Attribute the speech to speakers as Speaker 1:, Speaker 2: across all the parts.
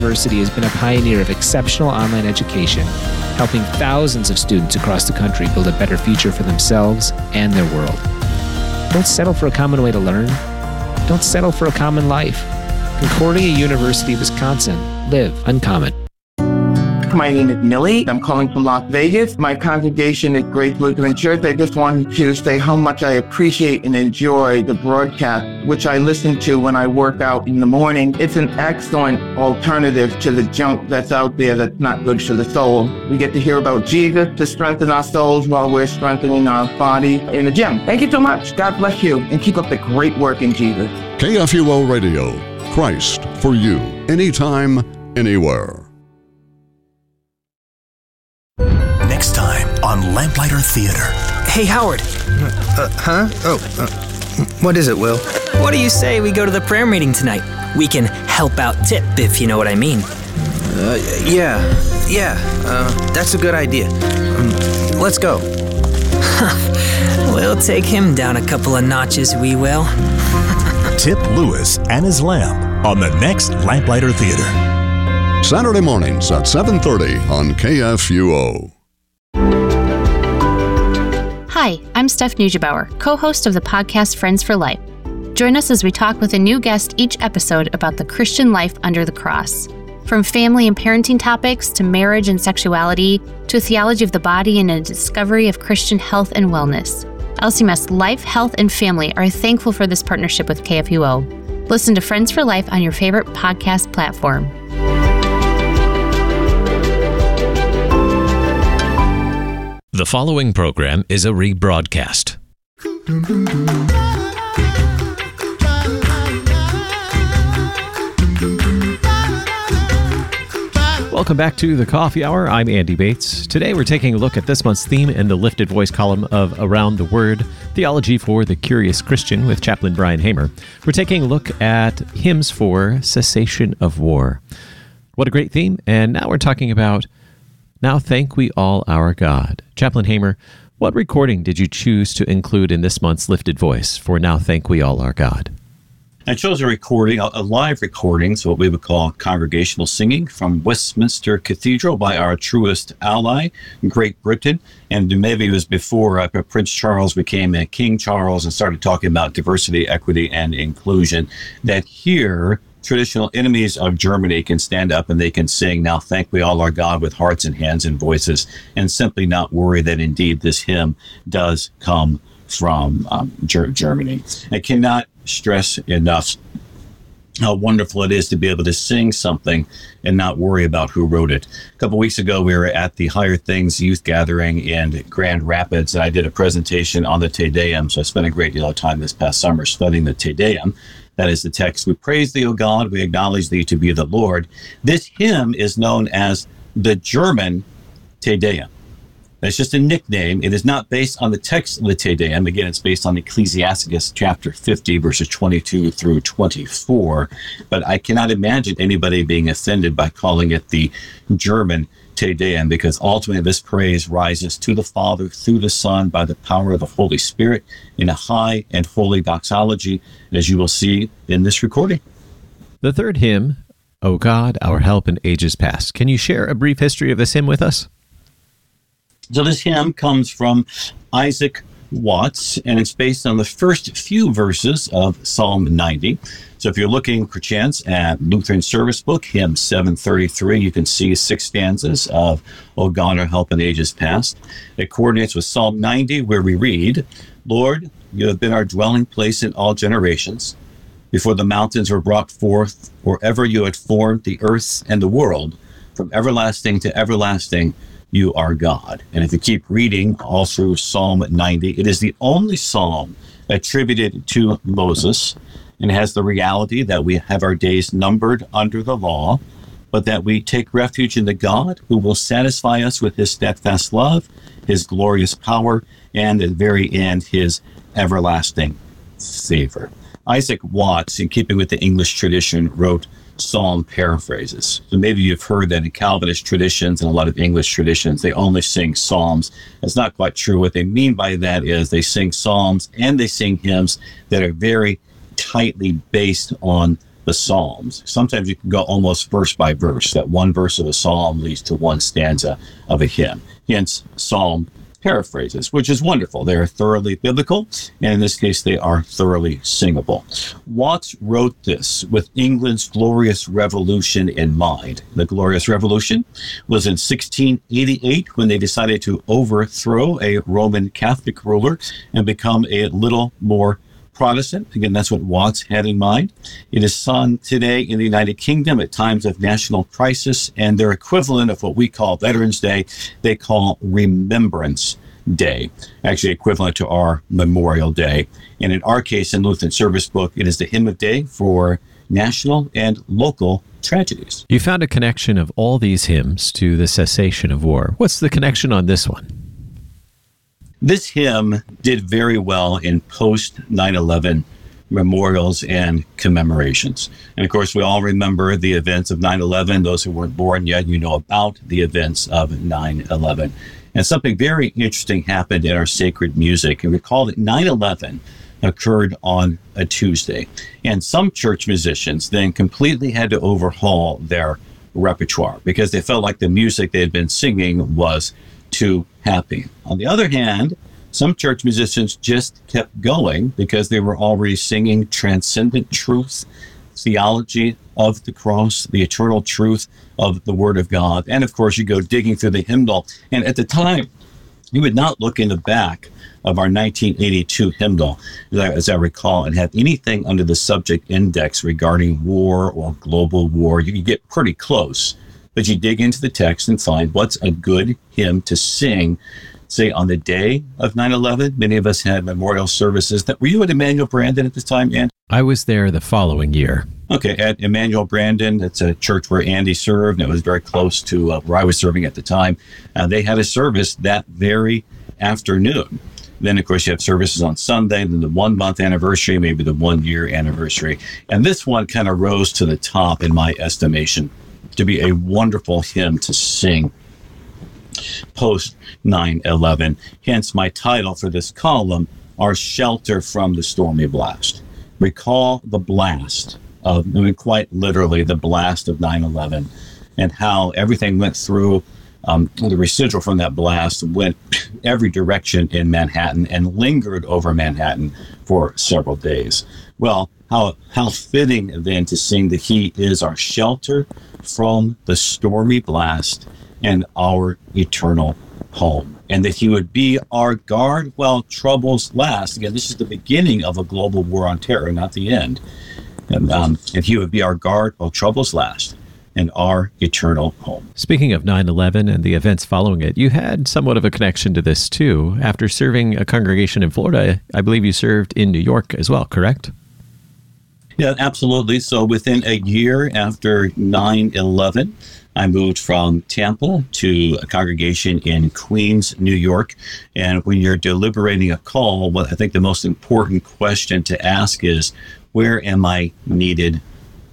Speaker 1: University has been a pioneer of exceptional online education, helping thousands of students across the country build a better future for themselves and their world. Don't settle for a common way to learn. Don't settle for a common life. Concordia University, Wisconsin. Live uncommon.
Speaker 2: My name is Millie. I'm calling from Las Vegas. My congregation is Grace Lutheran Church. I just wanted to say how much I appreciate and enjoy the broadcast, which I listen to when I work out in the morning. It's an excellent alternative to the junk that's out there that's not good for the soul. We get to hear about Jesus to strengthen our souls while we're strengthening our body in the gym. Thank you so much. God bless you, and keep up the great work in Jesus.
Speaker 3: KFUO Radio. Christ for you. Anytime, anywhere.
Speaker 4: Next time on Lamplighter Theater.
Speaker 5: Hey, Howard. What is it, Will? What do you say we go to the prayer meeting tonight? We can help out Tip, if you know what I mean. That's a good idea. Let's go. We'll take him down a couple of notches, we will.
Speaker 4: Tip Lewis and his lamp on the next Lamplighter Theater.
Speaker 3: Saturday mornings at 7:30 on KFUO.
Speaker 6: Hi, I'm Steph Neugebauer, co-host of the podcast Friends for Life. Join us as we talk with a new guest each episode about the Christian life under the cross. From family and parenting topics to marriage and sexuality to a theology of the body and a discovery of Christian health and wellness. LCMS Life, Health, and Family are thankful for this partnership with KFUO. Listen to Friends for Life on your favorite podcast platform.
Speaker 7: The following program is a rebroadcast.
Speaker 8: Welcome back to the Coffee Hour. I'm Andy Bates. Today we're taking a look at this month's theme in the Lifted Voice column of Around the Word, Theology for the Curious Christian with Chaplain Brian Hamer. We're taking a look at hymns for cessation of war. What a great theme. And now we're talking about Now Thank We All Our God. Chaplain Hamer, what recording did you choose to include in this month's Lifted Voice for Now Thank We All Our God?
Speaker 9: I chose a recording, a live recording, so what we would call congregational singing from Westminster Cathedral by our truest ally, Great Britain. And maybe it was before Prince Charles became King Charles and started talking about diversity, equity, and inclusion, that here traditional enemies of Germany can stand up and they can sing, Now Thank We All Our God, with hearts and hands and voices, and simply not worry that indeed this hymn does come from Germany. I cannot stress enough how wonderful it is to be able to sing something and not worry about who wrote it. A couple weeks ago, we were at the Higher Things Youth Gathering in Grand Rapids, and I did a presentation on the Te Deum, so I spent a great deal of time this past summer studying the Te Deum. That is the text, We praise thee, O God, we acknowledge thee to be the Lord. This hymn is known as the German Te Deum. That's just a nickname. It is not based on the text of the Te Deum. Again, it's based on Ecclesiasticus chapter 50, verses 22 through 24. But I cannot imagine anybody being offended by calling it the German Te Deum, because ultimately this praise rises to the Father through the Son by the power of the Holy Spirit in a high and holy doxology, as you will see in this recording.
Speaker 8: The third hymn, O God, Our Help in Ages Past. Can you share a brief history of this hymn with us?
Speaker 9: So this hymn comes from Isaac Watts, and it's based on the first few verses of Psalm 90. So if you're looking, perchance, at Lutheran Service Book, hymn 733, you can see 6 stanzas of O God, Our Help in Ages Past. It coordinates with Psalm 90, where we read, Lord, you have been our dwelling place in all generations. Before the mountains were brought forth, or ever you had formed the earth and the world, from everlasting to everlasting, you are God. And if you keep reading all through Psalm 90, it is the only psalm attributed to Moses, and has the reality that we have our days numbered under the law, but that we take refuge in the God who will satisfy us with his steadfast love, his glorious power, and at the very end, his everlasting favor. Isaac Watts, in keeping with the English tradition, wrote psalm paraphrases. So maybe you've heard that in Calvinist traditions and a lot of English traditions, they only sing psalms. That's not quite true. What they mean by that is they sing psalms and they sing hymns that are very tightly based on the Psalms. Sometimes you can go almost verse by verse, that one verse of a psalm leads to one stanza of a hymn. Hence, psalm paraphrases, which is wonderful. They are thoroughly biblical, and in this case, they are thoroughly singable. Watts wrote this with England's Glorious Revolution in mind. The Glorious Revolution was in 1688 when they decided to overthrow a Roman Catholic ruler and become a little more Protestant. Again, that's what Watts had in mind. It is sung today in the United Kingdom at times of national crisis, and their equivalent of what we call Veterans Day, they call Remembrance Day, actually equivalent to our Memorial Day. And in our case, in Lutheran Service Book, it is the hymn of day for national and local tragedies.
Speaker 8: You found a connection of all these hymns to the cessation of war. What's the connection on this one?
Speaker 9: This hymn did very well in post 9/11 memorials and commemorations. And of course, we all remember the events of 9/11. Those who weren't born yet, you know about the events of 9/11. And something very interesting happened in our sacred music. And we called it 9/11 occurred on a Tuesday. And some church musicians then completely had to overhaul their repertoire because they felt like the music they had been singing was too happy. On the other hand, some church musicians just kept going because they were already singing transcendent truth, theology of the cross, the eternal truth of the Word of God. And of course, you go digging through the hymnal. And at the time, you would not look in the back of our 1982 hymnal, as I recall, and have anything under the subject index regarding war or global war. You could get pretty close. But you dig into the text and find what's a good hymn to sing, say, on the day of 9/11. Many of us had memorial services. Were you at Emmanuel Brandon at the time, Andy?
Speaker 8: I was there the following year.
Speaker 9: Okay, at Emmanuel Brandon, it's a church where Andy served, and it was very close to where I was serving at the time. They had a service that very afternoon. Then, of course, you have services on Sunday, then the 1 month anniversary, maybe the 1 year anniversary. And this one kind of rose to the top in my estimation to be a wonderful hymn to sing post 9/11. Hence my title for this column, Our Shelter from the Stormy Blast. Recall the blast of, quite literally, the blast of 9/11 and how everything went through. The residual from that blast went every direction in Manhattan and lingered over Manhattan for several days. Well, how fitting then to sing that He is our shelter from the stormy blast and our eternal home, and that He would be our guard while troubles last. Again, this is the beginning of a global war on terror, not the end. And He would be our guard while troubles last and our eternal home.
Speaker 8: Speaking of 9/11 and the events following it, you had somewhat of a connection to this too. After serving a congregation in Florida, I believe you served in New York as well, correct?
Speaker 9: Yeah, absolutely. So within a year after 9/11, I moved from Tampa to a congregation in Queens, New York. And when you're deliberating a call, what I think the most important question to ask is, where am I needed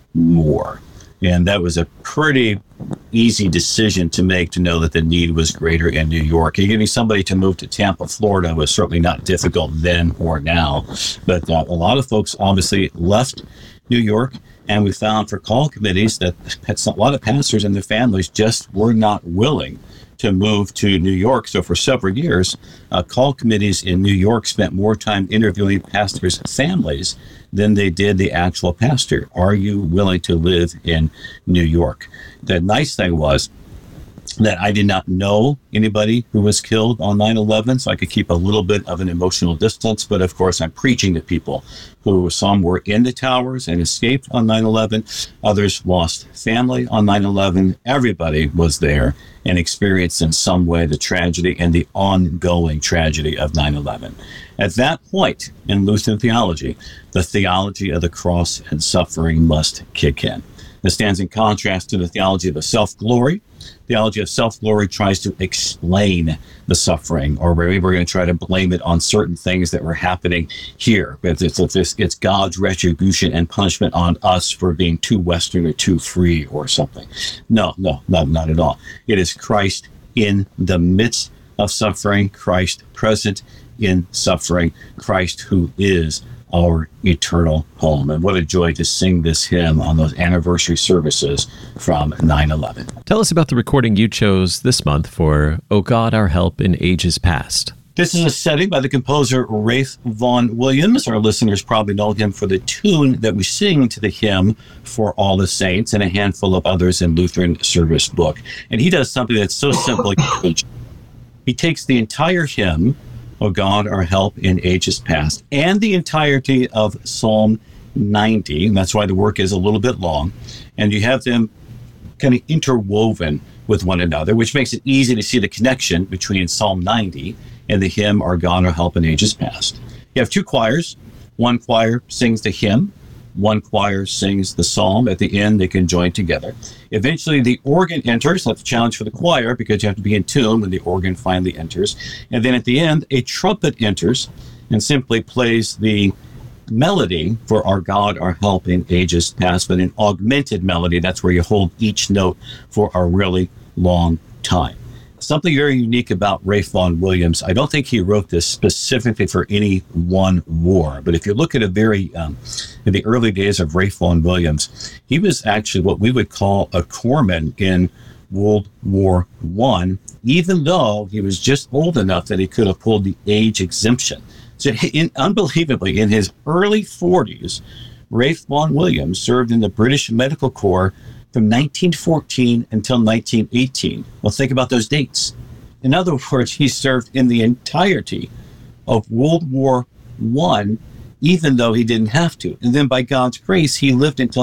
Speaker 9: more? And that was a pretty easy decision to make, to know that the need was greater in New York. And getting somebody to move to Tampa, Florida was certainly not difficult then or now. But a lot of folks obviously left New York, and we found for call committees that a lot of pastors and their families just were not willing to move to New York. So for several years, call committees in New York spent more time interviewing pastors' families than they did the actual pastor. Are you willing to live in New York? The nice thing was that I did not know anybody who was killed on 9/11, so I could keep a little bit of an emotional distance. But of course, I'm preaching to people who, some were in the towers and escaped on 9/11. Others lost family on 9/11. Everybody was there and experienced in some way the tragedy and the ongoing tragedy of 9/11. At that point in Lutheran theology, the theology of the cross and suffering must kick in. This stands in contrast to the theology of the self-glory. Theology of self-glory tries to explain the suffering, or maybe we're going to try to blame it on certain things that were happening here. But it's God's retribution and punishment on us for being too Western or too free or something. No, not at all. It is Christ in the midst of suffering, Christ present in suffering, Christ who is our eternal home. And what a joy to sing this hymn on those anniversary services from 9/11.
Speaker 8: Tell us about the recording you chose this month for O God, Our Help in Ages Past.
Speaker 9: This is a setting by the composer Ralph Vaughan Williams. Our listeners probably know him for the tune that we sing to the hymn For All the Saints and a handful of others in Lutheran Service Book. And he does something that's so simple. He takes the entire hymn, O God, Our Help in Ages Past, and the entirety of Psalm 90, and that's why the work is a little bit long, and you have them kind of interwoven with one another, which makes it easy to see the connection between Psalm 90 and the hymn, Our God, Our Help in Ages Past. You have two choirs. One choir sings the hymn. One choir sings the psalm. At the end, they can join together. Eventually, the organ enters. That's a challenge for the choir because you have to be in tune when the organ finally enters. And then at the end, a trumpet enters and simply plays the melody for Our God, Our Help in Ages Past, but an augmented melody. That's where you hold each note for a really long time. Something very unique about Ralph Vaughan Williams, I don't think he wrote this specifically for any one war, but if you look at in the early days of Ralph Vaughan Williams, he was actually what we would call a corpsman in World War I, even though he was just old enough that he could have pulled the age exemption. So unbelievably, in his early 40s, Ralph Vaughan Williams served in the British Medical Corps from 1914 until 1918. Well, think about those dates. In other words, he served in the entirety of World War I, even though he didn't have to. And then by God's grace, he lived until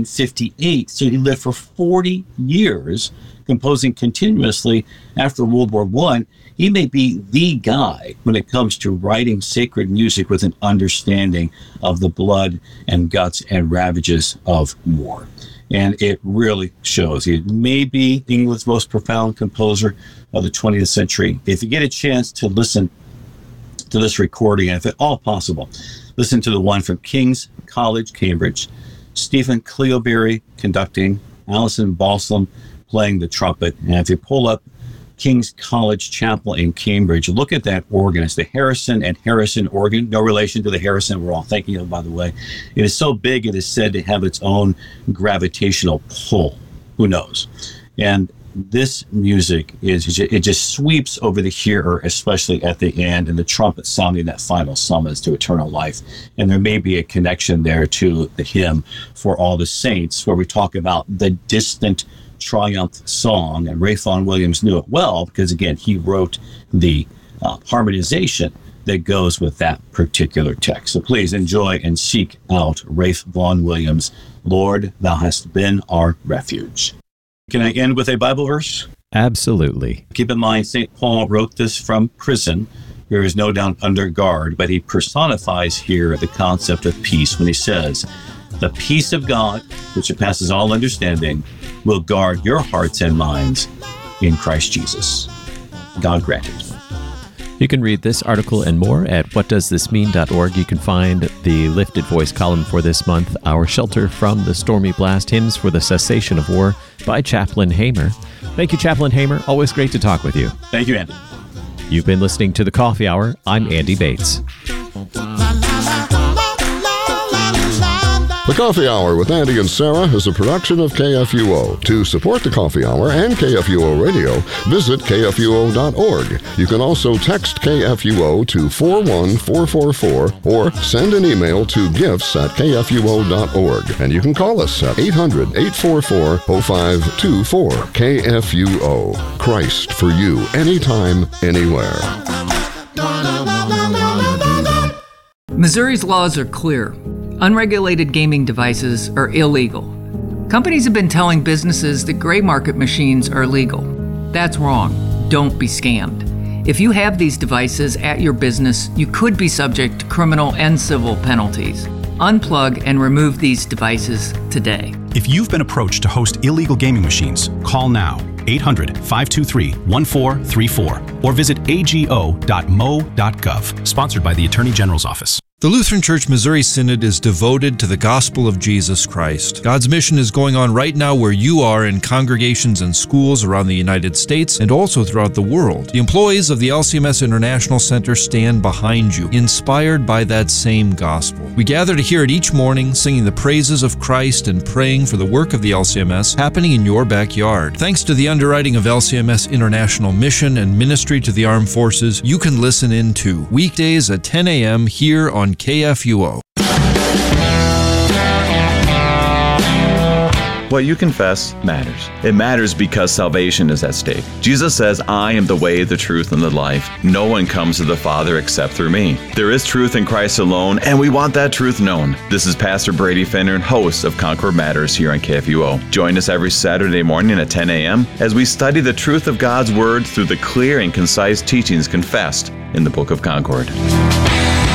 Speaker 9: 1958. So he lived for 40 years, composing continuously after World War I. He may be the guy when it comes to writing sacred music with an understanding of the blood and guts and ravages of war. And it really shows. He may be England's most profound composer of the 20th century. If you get a chance to listen to this recording, and if at all possible, listen to the one from King's College, Cambridge, Stephen Cleobury conducting, Alison Balsam playing the trumpet. And if you pull up King's College Chapel in Cambridge, look at that organ. It's the Harrison and Harrison organ. No relation to the Harrison we're all thinking of, by the way. It is so big, it is said to have its own gravitational pull. Who knows? And this music, it just sweeps over the hearer, especially at the end, and the trumpet sounding that final summons to eternal life. And there may be a connection there to the hymn For All the Saints, where we talk about the distant triumph song, and Ralph Vaughan Williams knew it well because, again, he wrote the harmonization that goes with that particular text. So please enjoy and seek out Ralph Vaughan Williams, Lord, Thou Hast Been Our Refuge. Can I end with a Bible verse?
Speaker 8: Absolutely.
Speaker 9: Keep in mind, St. Paul wrote this from prison. There is no doubt under guard, but he personifies here the concept of peace when he says, the peace of God, which surpasses all understanding, will guard your hearts and minds in Christ Jesus. God grant it.
Speaker 8: You can read this article and more at whatdoesthismean.org. You can find the Lifted Voice column for this month, Our Shelter from the Stormy Blast, Hymns for the Cessation of War by Chaplain Hamer. Thank you, Chaplain Hamer. Always great to talk with you.
Speaker 9: Thank you, Andy.
Speaker 8: You've been listening to The Coffee Hour. I'm Andy Bates.
Speaker 3: The Coffee Hour with Andy and Sarah is a production of KFUO. To support the Coffee Hour and KFUO Radio, visit KFUO.org. You can also text KFUO to 41444 or send an email to gifts@KFUO.org. And you can call us at 800-844-0524. KFUO. Christ for you, anytime, anywhere.
Speaker 10: Missouri's laws are clear. Unregulated gaming devices are illegal. Companies have been telling businesses that gray market machines are legal. That's wrong. Don't be scammed. If you have these devices at your business, you could be subject to criminal and civil penalties. Unplug and remove these devices today.
Speaker 11: If you've been approached to host illegal gaming machines, call now 800-523-1434 or visit ago.mo.gov. Sponsored by the Attorney General's Office.
Speaker 12: The Lutheran Church Missouri Synod is devoted to the gospel of Jesus Christ. God's mission is going on right now where you are in congregations and schools around the United States and also throughout the world. The employees of the LCMS International Center stand behind you, inspired by that same gospel. We gather to hear it each morning, singing the praises of Christ and praying for the work of the LCMS happening in your backyard. Thanks to the underwriting of LCMS International Mission and Ministry to the Armed Forces, you can listen in too. Weekdays at 10 a.m. here on KFUO.
Speaker 13: What you confess matters. It matters because salvation is at stake. Jesus says, I am the way, the truth, and the life. No one comes to the Father except through me. There is truth in Christ alone, and we want that truth known. This is Pastor Brady Fenner, host of Concord Matters here on KFUO. Join us every Saturday morning at 10 a.m. as we study the truth of God's Word through the clear and concise teachings confessed in the Book of Concord.